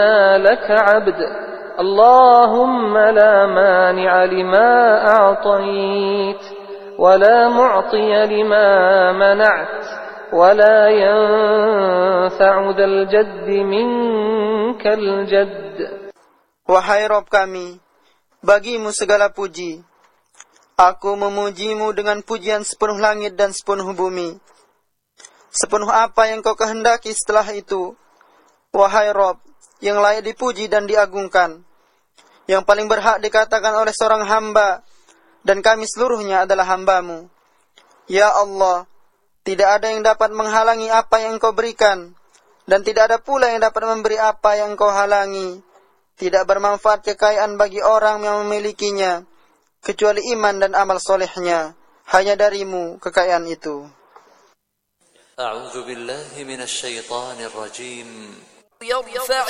لك عبد اللهم لا مانع لما أعطيت ولا معطي لما منعت ولا ينفع ذا الجد منك الجد. Wahai Rabb kami, bagimu segala puji. Aku memujimu dengan pujian sepenuh langit dan sepenuh bumi. Sepenuh apa yang kau kehendaki setelah itu. Wahai Rabb, yang layak dipuji dan diagungkan, yang paling berhak dikatakan oleh seorang hamba, dan kami seluruhnya adalah hamba-Mu. Ya Allah, tidak ada yang dapat menghalangi apa yang Kau berikan, dan tidak ada pula yang dapat memberi apa yang Kau halangi. Tidak bermanfaat kekayaan bagi orang yang memilikinya, kecuali iman dan amal solehnya. Hanya dari-Mu kekayaan itu. A'udzu billahi minasy syaithanir rajim.